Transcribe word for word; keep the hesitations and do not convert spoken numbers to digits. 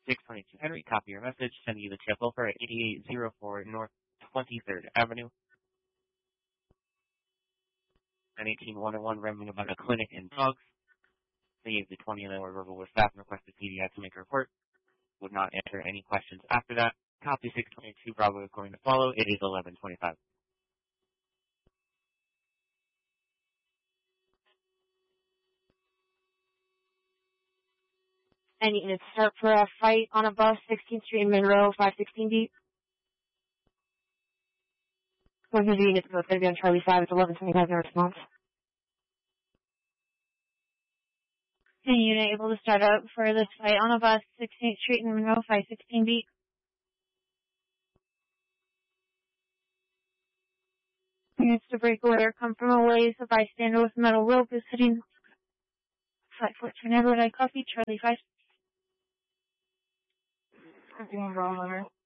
six twenty-two Henry, copy your message, sending you the tip over at eighty-eight oh four North twenty-third Avenue. And eighteen one oh one, rambling about a clinic and dogs. They gave the twenty an hour verbal with staff and requested P D I to make a report. Would not answer any questions after that. Copy six twenty-two, Bravo is going to follow. It is eleven twenty-five. And you can start for a fight on a bus, sixteenth Street in Monroe, five sixteen deep. One of the units is going to be on Charlie five, it's eleven twenty-five, no response. And unit able to start up for this fight on a bus, sixteenth Street in Monroe, five sixteen deep. Units to break away or come from a ways. A bystander with metal rope is hitting five fourteen Edward. I copy Charlie five. I'm doing wrong on her.